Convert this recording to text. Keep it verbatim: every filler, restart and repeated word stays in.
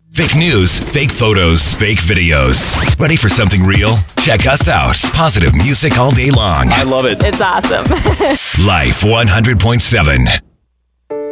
Fake news, fake photos, fake videos. Ready for something real? Check us out. Positive music all day long. I love it. It's awesome. Life one hundred point seven.